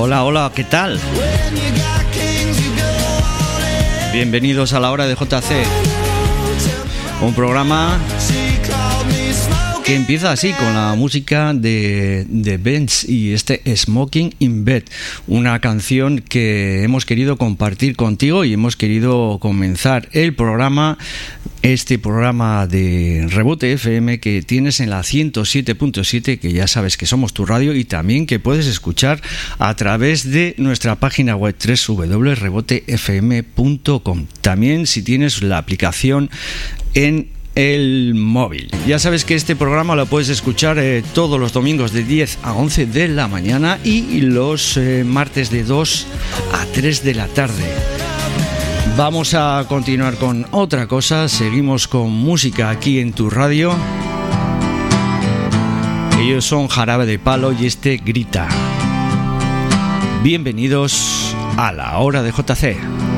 Hola, hola, ¿qué tal? Bienvenidos a la hora de JC, un programa que empieza así con la música de Benz y este Smoking in Bed, una canción que hemos querido compartir contigo y hemos querido comenzar el programa, este programa de Rebote FM que tienes en la 107.7, que ya sabes que somos tu radio, y también que puedes escuchar a través de nuestra página web www.rebotefm.com. También si tienes la aplicación en el móvil. Ya sabes que este programa lo puedes escuchar todos los domingos de 10 a 11 de la mañana y los martes de 2 a 3 de la tarde. Vamos a continuar con otra cosa. Seguimos con música aquí en tu radio. Ellos son Jarabe de Palo y este Grita. Bienvenidos a la hora de JC.